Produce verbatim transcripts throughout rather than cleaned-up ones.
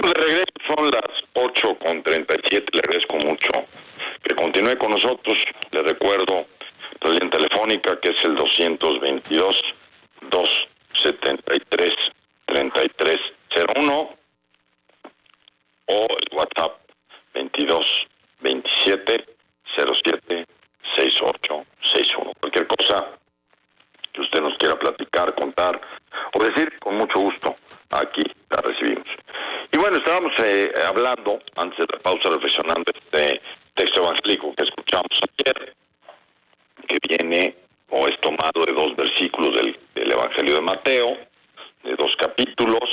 De regreso son las ocho con treinta y siete, le agradezco mucho que continúe con nosotros. Le recuerdo la línea telefónica que es el doscientos veintidós, doscientos setenta y tres, treinta y tres cero uno o el WhatsApp veintidós veintisiete cero siete sesenta y ocho sesenta y uno. Cualquier cosa que usted nos quiera platicar, contar o decir, con mucho gusto, aquí la recibimos. Y bueno, estábamos eh, hablando, antes de la pausa, reflexionando este texto evangélico que escuchamos ayer, que viene o es tomado de dos versículos del, del Evangelio de Mateo, de dos capítulos,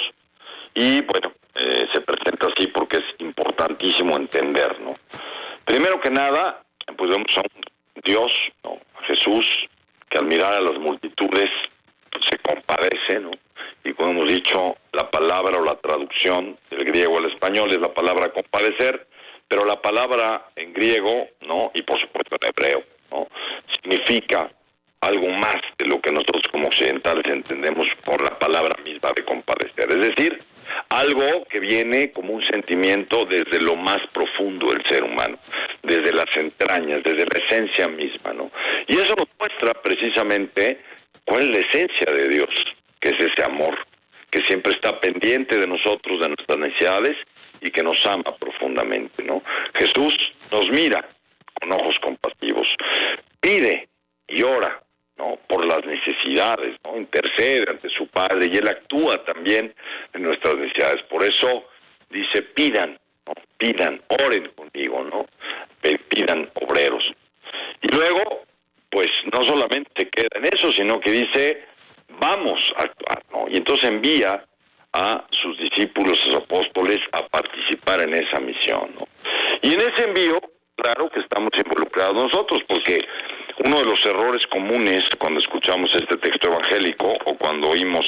y bueno, eh, se presenta así porque es importantísimo entender, ¿no? Primero que nada, pues vemos a un Dios, ¿no? A Jesús, que al mirar a las multitudes pues, se compadece, ¿no? Y como hemos dicho, la palabra o la traducción del griego al español es la palabra compadecer, pero la palabra en griego, ¿no? Y por supuesto en hebreo, ¿no? Significa algo más de lo que nosotros como occidentales entendemos por la palabra misma de compadecer. Es decir, algo que viene como un sentimiento desde lo más profundo del ser humano, desde las entrañas, desde la esencia misma, ¿no? Y eso nos muestra precisamente cuál es la esencia de Dios, que es ese amor, que siempre está pendiente de nosotros, de nuestras necesidades, y que nos ama profundamente, ¿no? Jesús nos mira con ojos compasivos, pide y ora, ¿no? Por las necesidades, ¿no? Intercede ante su Padre, y Él actúa también en nuestras necesidades. Por eso dice, pidan, ¿no? Pidan, oren conmigo, ¿no? Pidan obreros. Y luego, pues no solamente se queda en eso, sino que dice, vamos a actuar, ¿no? Y entonces envía a sus discípulos, sus apóstoles, a participar en esa misión, ¿no? Y en ese envío, claro que estamos involucrados nosotros, porque uno de los errores comunes cuando escuchamos este texto evangélico o cuando oímos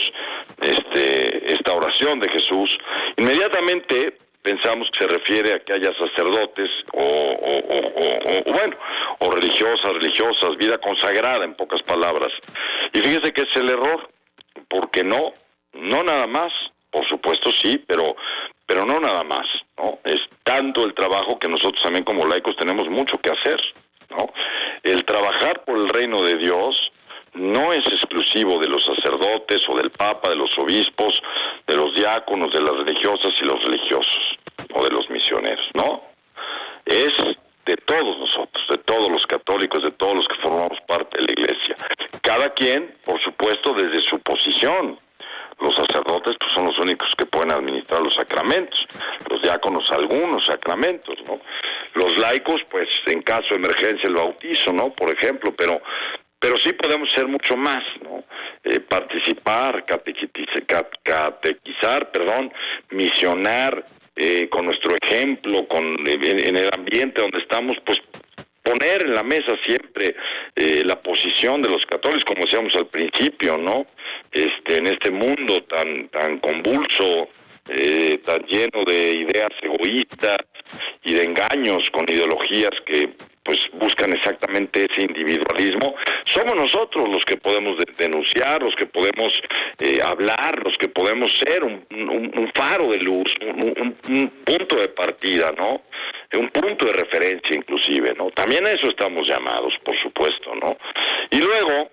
este, esta oración de Jesús, inmediatamente pensamos que se refiere a que haya sacerdotes o, o, o, o, o bueno, o religiosas, religiosas, vida consagrada en pocas palabras. Y fíjese que es el error, porque no, no nada más, por supuesto sí, pero, pero no nada más, ¿no? Es tanto el trabajo que nosotros también como laicos tenemos mucho que hacer, ¿no? El trabajar por el reino de Dios no es exclusivo de los sacerdotes o del Papa, de los obispos, de los diáconos, de las religiosas y los religiosos, o de los misioneros, ¿no? Es de todos nosotros, de todos los católicos, de todos los que formamos parte de la Iglesia. Cada quien, por supuesto, desde su posición. Los sacerdotes pues, son los únicos que pueden administrar los sacramentos, los diáconos algunos sacramentos, ¿no? Los laicos, pues en caso de emergencia el bautizo, ¿no? Por ejemplo, pero pero sí podemos hacer mucho más, ¿no? Eh, participar, catequizar, catequizar, perdón, misionar, eh, con nuestro ejemplo, con en, en el ambiente donde estamos, pues poner en la mesa siempre eh, la posición de los católicos, como decíamos al principio, ¿no? Este, en este mundo tan tan convulso, eh, tan lleno de ideas egoístas y de engaños con ideologías que pues buscan exactamente ese individualismo, somos nosotros los que podemos de- denunciar, los que podemos eh, hablar, los que podemos ser un, un, un faro de luz, un, un, un punto de partida, ¿no? Un punto de referencia inclusive, ¿no? También a eso estamos llamados, por supuesto, ¿no? Y luego,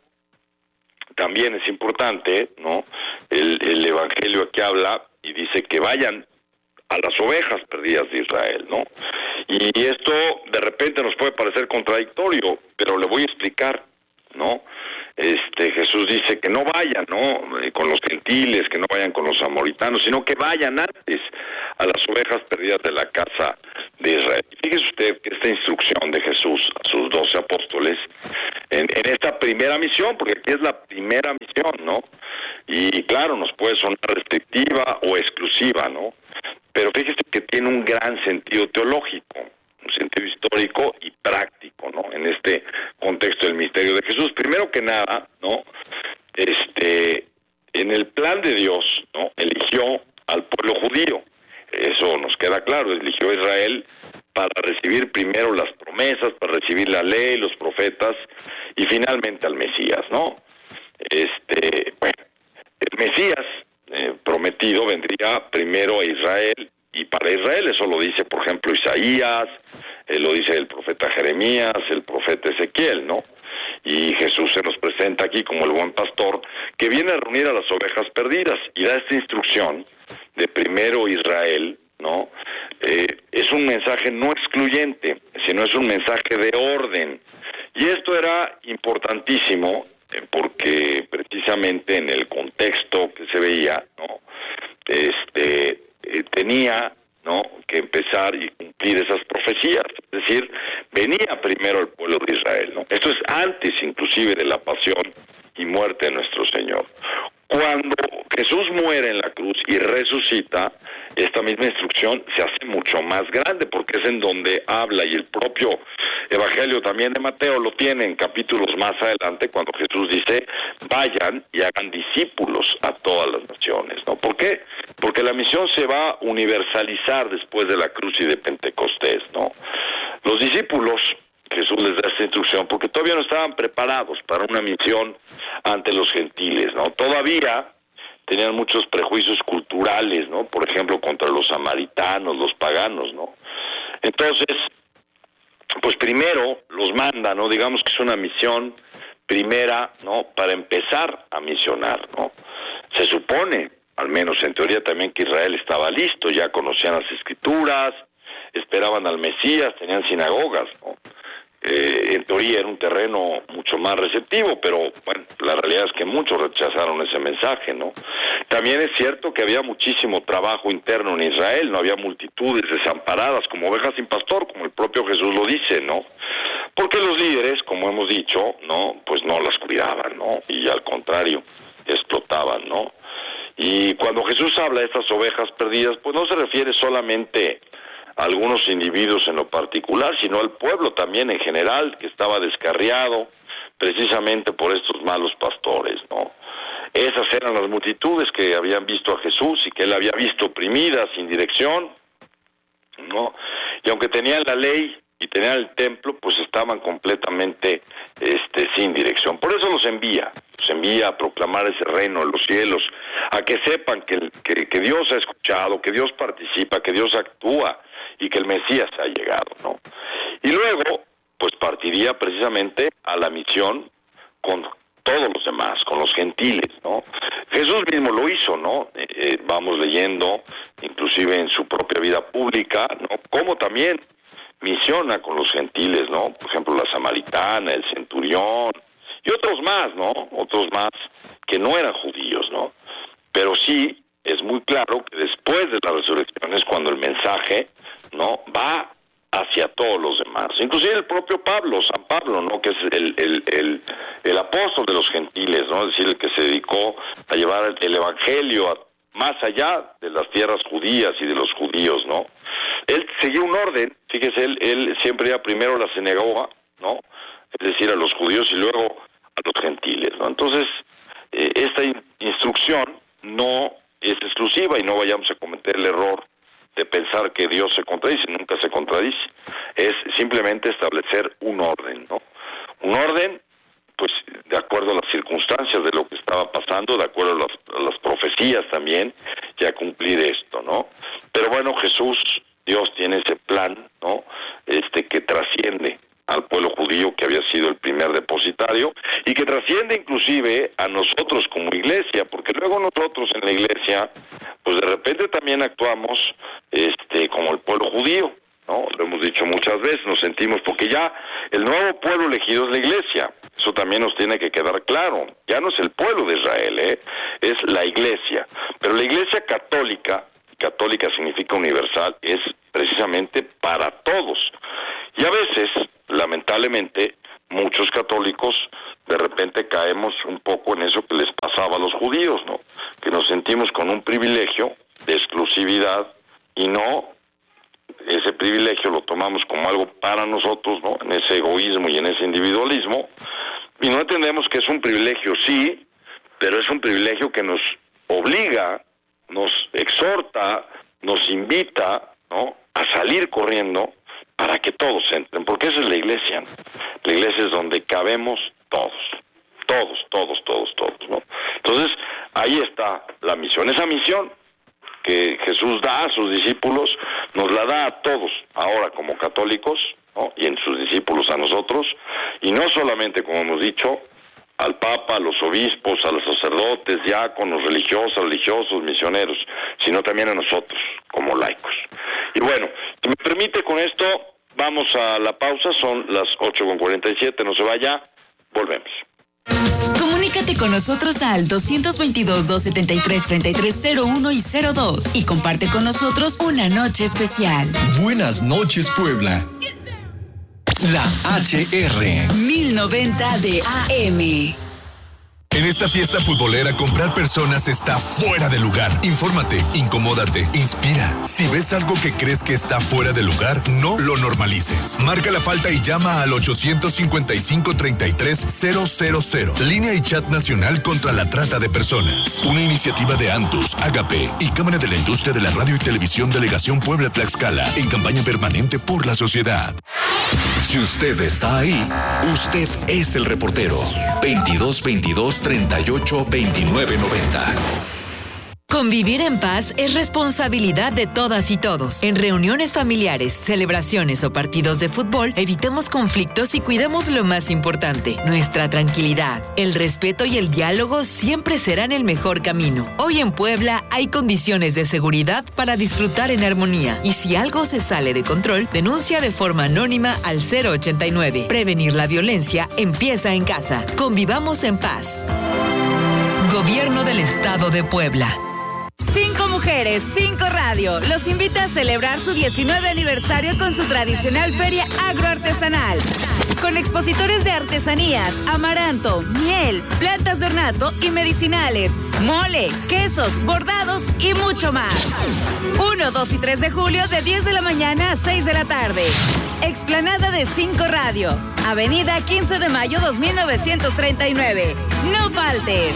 también es importante, ¿no? El, el Evangelio aquí habla y dice que vayan a las ovejas perdidas de Israel, ¿no? Y esto de repente nos puede parecer contradictorio, pero le voy a explicar, ¿no? Este, Jesús dice que no vayan, ¿no? Eh, con los gentiles, que no vayan con los samaritanos, sino que vayan antes a las ovejas perdidas de la casa de Israel. Fíjese usted que esta instrucción de Jesús a sus doce apóstoles, en, en esta primera misión, porque aquí es la primera misión, ¿no? Y claro, nos puede sonar restrictiva o exclusiva, ¿no? Pero fíjese que tiene un gran sentido teológico, un sentido histórico y práctico, ¿no? En este contexto del misterio de Jesús. Primero que nada, ¿no? Este, en el plan de Dios, ¿no? Eligió al pueblo judío. Eso nos queda claro. Eligió a Israel para recibir primero las promesas, para recibir la ley, los profetas y finalmente al Mesías, ¿no? Este, bueno, el Mesías eh, prometido vendría primero a Israel y y para Israel. Eso lo dice, por ejemplo, Isaías, eh, lo dice el profeta Jeremías, el profeta Ezequiel, ¿no? Y Jesús se nos presenta aquí como el buen pastor que viene a reunir a las ovejas perdidas y da esta instrucción de primero Israel, ¿no? Eh, es un mensaje no excluyente, sino es un mensaje de orden. Y esto era importantísimo eh, porque precisamente en el contexto que se veía, ¿no? Este eh, tenía, ¿no?, que empezar y cumplir esas profecías, es decir, venía primero el pueblo de Israel, ¿no? Esto es antes inclusive de la pasión y muerte de nuestro Señor. Cuando Jesús muere en la cruz y resucita, esta misma instrucción se hace mucho más grande, porque es en donde habla, y el propio Evangelio también de Mateo lo tiene en capítulos más adelante, cuando Jesús dice, vayan y hagan discípulos a todas las naciones, ¿no? ¿Por qué? Porque la misión se va a universalizar después de la cruz y de Pentecostés, ¿no? Los discípulos, Jesús les da esta instrucción porque todavía no estaban preparados para una misión ante los gentiles, ¿no? Todavía tenían muchos prejuicios culturales, ¿no? Por ejemplo, contra los samaritanos, los paganos, ¿no? Entonces, pues primero los manda, ¿no? Digamos que es una misión primera, ¿no?, para empezar a misionar, ¿no? Se supone, al menos en teoría también, que Israel estaba listo, ya conocían las Escrituras, esperaban al Mesías, tenían sinagogas, ¿no? Eh, en teoría era un terreno mucho más receptivo, pero bueno, la realidad es que muchos rechazaron ese mensaje, ¿no? También es cierto que había muchísimo trabajo interno en Israel, no había multitudes desamparadas como ovejas sin pastor, como el propio Jesús lo dice, ¿no? Porque los líderes, como hemos dicho, ¿no?, pues no las cuidaban, ¿no? Y al contrario, explotaban, ¿no? Y cuando Jesús habla de estas ovejas perdidas, pues no se refiere solamente a algunos individuos en lo particular, sino al pueblo también en general, que estaba descarriado precisamente por estos malos pastores, ¿no? Esas eran las multitudes que habían visto a Jesús y que él había visto oprimidas, sin dirección, ¿no? Y aunque tenían la ley y tenían el templo, pues estaban completamente este, sin dirección. Por eso los envía, los envía a proclamar ese reino de los cielos, a que sepan que, que, que Dios ha escuchado, que Dios participa, que Dios actúa, y que el Mesías ha llegado, ¿no? Y luego, pues partiría precisamente a la misión con todos los demás, con los gentiles, ¿no? Jesús mismo lo hizo, ¿no? Eh, eh, vamos leyendo, inclusive en su propia vida pública, ¿no?, cómo también misiona con los gentiles, ¿no? Por ejemplo, la samaritana, el centurión, y otros más, ¿no? Otros más que no eran judíos, ¿no? Pero sí es muy claro que después de la resurrección es cuando el mensaje, ¿no?, va hacia todos los demás, inclusive el propio Pablo, San Pablo, ¿no?, que es el, el, el, el apóstol de los gentiles, ¿no?, es decir, el que se dedicó a llevar el evangelio a, más allá de las tierras judías y de los judíos, ¿no? Él seguía un orden, fíjese, él, él siempre iba primero a la sinagoga, ¿no?, es decir, a los judíos, y luego a los gentiles, ¿no? Entonces, eh, esta in- instrucción no es exclusiva, y no vayamos a cometer el error de pensar que Dios se contradice, nunca se contradice, es simplemente establecer un orden, ¿no? Un orden, pues, de acuerdo a las circunstancias de lo que estaba pasando, de acuerdo a las, a las profecías también, y a cumplir esto, ¿no? Pero bueno, Jesús, Dios tiene ese plan, ¿no?, este que trasciende al pueblo judío, que había sido el primer depositario, y que trasciende inclusive a nosotros como iglesia, porque luego nosotros en la iglesia, pues de repente también actuamos este como el pueblo judío, ¿no? Lo hemos dicho muchas veces, nos sentimos, porque ya el nuevo pueblo elegido es la iglesia, eso también nos tiene que quedar claro, ya no es el pueblo de Israel, ¿eh?, es la iglesia, pero la iglesia católica, católica significa universal, es precisamente para todos, y a veces, lamentablemente, muchos católicos de repente caemos un poco en eso que les pasaba a los judíos, ¿no?, que nos sentimos con un privilegio de exclusividad y no, ese privilegio lo tomamos como algo para nosotros, ¿no?, en ese egoísmo y en ese individualismo, y no entendemos que es un privilegio, sí, pero es un privilegio que nos obliga, nos exhorta, nos invita, ¿no?, a salir corriendo para que todos entren, porque esa es la iglesia, ¿no? La iglesia es donde cabemos todos, todos, todos, todos, todos, ¿no? Entonces, ahí está la misión. Esa misión que Jesús da a sus discípulos, nos la da a todos, ahora como católicos, ¿no? Y en sus discípulos a nosotros, y no solamente, como hemos dicho, al Papa, a los obispos, a los sacerdotes, diáconos, religiosos, religiosos, misioneros, sino también a nosotros, como laicos. Y bueno, si me permite, con esto vamos a la pausa, son las ocho con cuarenta y siete, no se vaya, volvemos. Comunícate con nosotros al dos veintidós, doscientos setenta y tres, treinta y tres cero uno y cero dos y comparte con nosotros una noche especial. Buenas noches, Puebla. La H R mil noventa de A M. En esta fiesta futbolera, comprar personas está fuera de lugar. Infórmate, incomódate, inspira. Si ves algo que crees que está fuera de lugar, no lo normalices. Marca la falta y llama al ochocientos cincuenta y cinco, treinta y tres cero cero cero. Línea y chat nacional contra la trata de personas. Una iniciativa de Antus, Agape y Cámara de la Industria de la Radio y Televisión Delegación Puebla Tlaxcala, en campaña permanente por la sociedad. Si usted está ahí, usted es el reportero. veintidós veintidós, treinta y ocho, veintinueve noventa. Convivir en paz es responsabilidad de todas y todos. En reuniones familiares, celebraciones o partidos de fútbol, evitemos conflictos y cuidemos lo más importante, nuestra tranquilidad. El respeto y el diálogo siempre serán el mejor camino. Hoy en Puebla hay condiciones de seguridad para disfrutar en armonía. Y si algo se sale de control, denuncia de forma anónima al cero ochenta y nueve. Prevenir la violencia empieza en casa. Convivamos en paz. Gobierno del Estado de Puebla. Cinco Mujeres, Cinco Radio los invita a celebrar su diecinueve aniversario con su tradicional feria agroartesanal. Con expositores de artesanías, amaranto, miel, plantas de ornato y medicinales, mole, quesos, bordados y mucho más. uno, dos y tres de julio de diez de la mañana a seis de la tarde. Explanada de Cinco Radio, Avenida quince de mayo dos mil novecientos treinta y nueve. No faltes.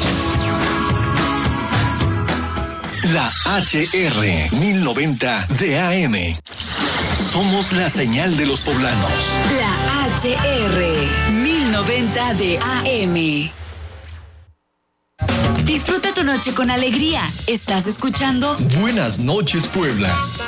La H R mil noventa de A M. Somos la señal de los poblanos. La H R mil noventa de A M. Disfruta tu noche con alegría. Estás escuchando Buenas noches, Puebla.